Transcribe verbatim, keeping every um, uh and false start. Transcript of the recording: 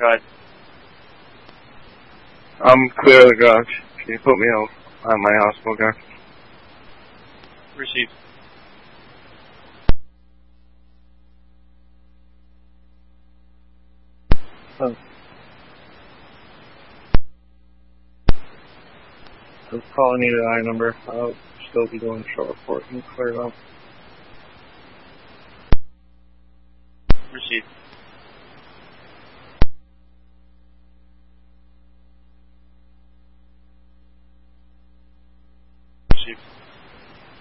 Go ahead. I'm clear of the garage. Can you put me on, on my hospital car? Received. Oh. I'm calling you the I number. I'll still be doing short report and clear it up. Received.